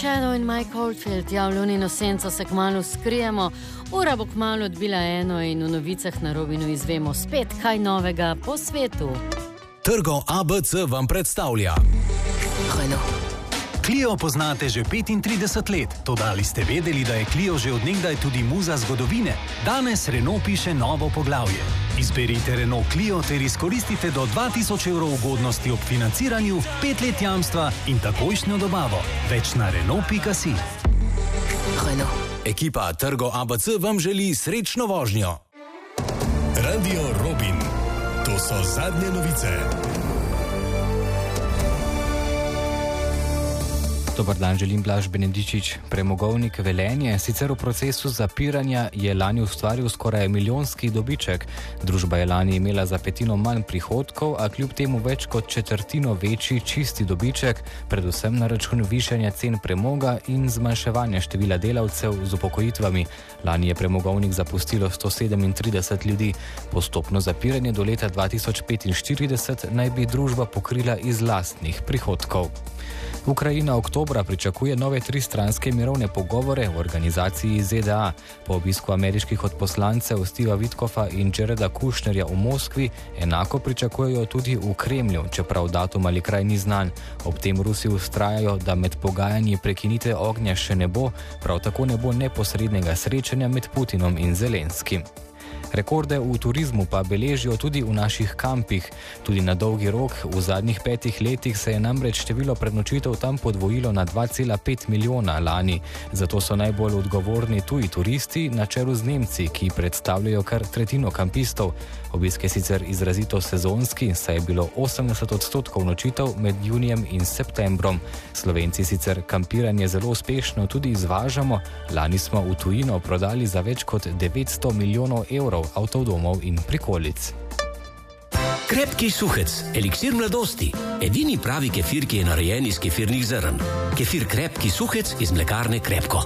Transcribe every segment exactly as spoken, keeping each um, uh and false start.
Shadow in Mike Oldfield, ja, v lunino senco se kmalu skrijemo, ura bo kmalu odbila eno in v novicah na Robinu izvemo spet kaj novega po svetu. Trgo A B C vam predstavlja. Renault. Clio poznate že petintrideset let, toda ali ste vedeli, da je Clio že od nekdaj tudi muza zgodovine? Danes Renault piše novo poglavje. Izberite Renault Clio ter izkoristite do dva tisoč evrov ugodnosti ob financiranju, pet let jamstva in takojšnjo dobavo. Več na Renault pika si. Renault. Ekipa Trgo A B C vam želi srečno vožnjo. Radio Robin. To so zadnje novice. Dobar dan, želim Blaž Benedičič. Premogovnik Velenje, sicer v procesu zapiranja, je lani ustvaril skoraj milijonski dobiček. Družba je lani imela za petino manj prihodkov, a kljub temu več kot četrtino večji čisti dobiček, predvsem na račun višanja cen premoga in zmanjševanja števila delavcev z upokojitvami. Lani je premogovnik zapustilo sto sedemintrideset ljudi. Postopno zapiranje do leta dva tisoč petinštirideset naj bi družba pokrila iz lastnih prihodkov. Ukrajina oktobra pričakuje nove tristranske mirovne pogovore v organizaciji Z D A. Po obisku ameriških odposlancev Steva Witkofa in Jareda Kushnerja v Moskvi enako pričakujejo tudi v Kremlju, čeprav datum ali kraj ni znan. Ob tem Rusi vztrajajo, da med pogajanji prekinitve ognja še ne bo, prav tako ne bo neposrednega srečanja med Putinom in Zelenskim. Rekorde v turizmu pa beležijo tudi v naših kampih. Tudi na dolgi rok v zadnjih petih letih se je namreč število prenočitev tam podvojilo na dva cela pet milijona lani. Zato so najbolj odgovorni tuji turisti na čelu z Nemci, ki predstavljajo kar tretjino kampistov. Obisk je sicer izrazito sezonski, saj je bilo osemdeset odstotkov nočitev med junijem in septembrom. Slovenci sicer kampiranje zelo uspešno tudi izvažamo. Lani smo v tujino prodali za več kot devetsto milijonov evrov avtodomov in prikolic. Krepki suhec, eliksir mladosti. Edini pravi kefir, ki je narejen iz kefirnih zrn. Kefir Krepki suhec iz mlekarne Krepko.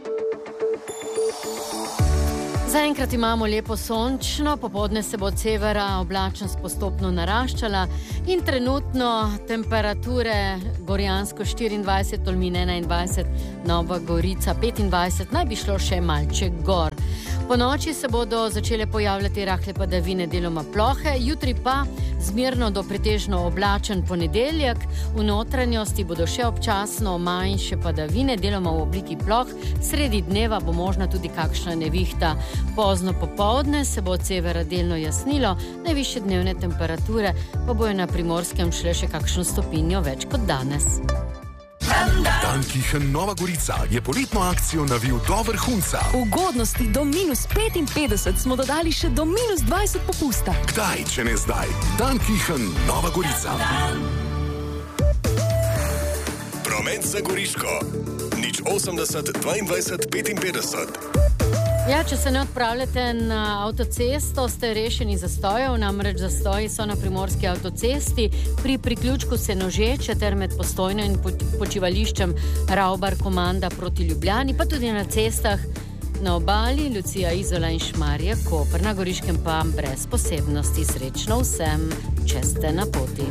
Zaenkrat imamo lepo sončno, popoldne se bo od severa oblačnost postopno naraščala in trenutno temperature Gorjansko štiriindvajset, Tolmin enaindvajset, Nova Gorica petindvajset, naj bi šlo še malček gor. Po noči se bodo začele pojavljati rahle padavine, deloma plohe, jutri pa zmerno do pretežno oblačen ponedeljek. V notranjosti bodo še občasno manjše padavine, deloma v obliki ploh. Sredi dneva bo možna tudi kakšna nevihta. Pozno popoldne se bo od severa delno jasnilo, najvišje dnevne temperature pa bojo na Primorskem šle še kakšno stopinjo več kot danes. Dankichen Nova Gorica je poletno akcijo navil do vrhunca. Ugodnosti do minus petinpetdeset smo dodali še do minus dvajset popusta. Kdaj, če ne zdaj? Dankichen Nova Gorica. Promet za Goriško. Nič osemdeset dvaindvajset petinpetdeset. Ja, če se ne odpravljate na avtocesto, ste rešeni zastojev, namreč zastoji so na primorski avtocesti, pri priključku Senožeče ter med Postojno in počivališčem Ravbar Komanda proti Ljubljani, pa tudi na cestah na obali, Lucija, Izola in Šmarje, Koper, na Goriškem pa brez posebnosti. Srečno vsem, če ste na poti.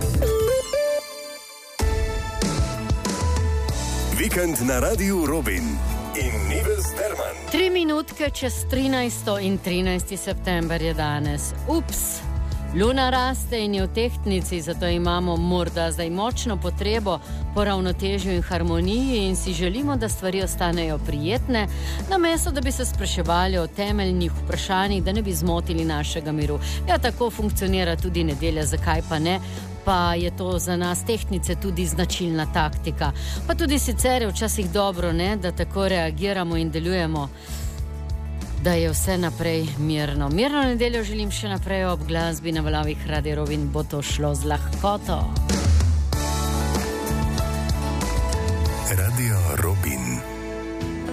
Vikend na Radiu Robin in Nives Derman. Tri minutke čez trinajsto in trinajsti september je danes. Ups, luna raste in je v tehtnici, zato imamo morda zdaj močno potrebo po ravnotežju in harmoniji in si želimo, da stvari ostanejo prijetne, namesto da bi se spraševali o temeljnih vprašanjih, da ne bi zmotili našega miru. Ja, tako funkcionira tudi nedelja, zakaj pa ne? Pa je to za nas tehtnice tudi značilna taktika. Pa tudi sicer je včasih dobro, ne, da tako reagiramo in delujemo, da je vse naprej mirno. Mirno nedeljo želim še naprej ob glasbi na valovih Radio Robin, bo to šlo z lahkoto. Radio Robin.